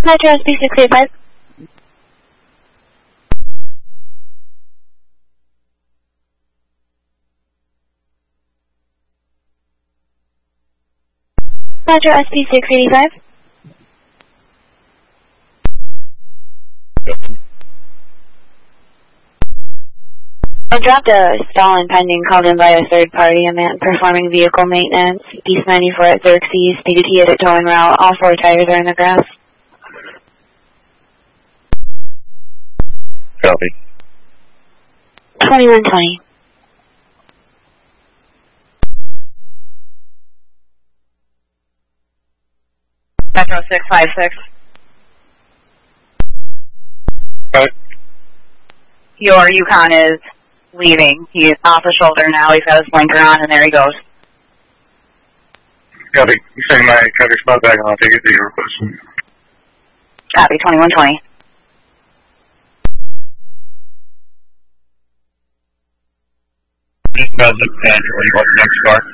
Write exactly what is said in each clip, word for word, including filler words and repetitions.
Metro S P six eight five. Metro S P six eighty-five. I dropped a stolen pending called in by a third party, a man performing vehicle maintenance, East ninety-four at Xerxes, needed he hit a towing route, all four tires are in the grass. Copy. twenty-one twenty. Metro six five six. Right. Your Yukon is leaving. He's off the shoulder now. He's got his blinker on, and there he goes. Copy. You say my traffic spot back, and I'll take it to your request. Copy, twenty-one twenty. Does it and what's the next car?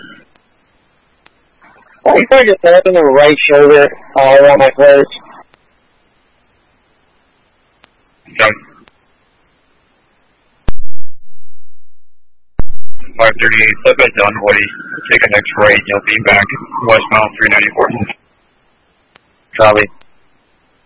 I think I just happened to the right shoulder, all around my clothes. Done. five thirty-eight, flip it down, Woody. Take a next right, you'll be back westbound three ninety-four. Copy.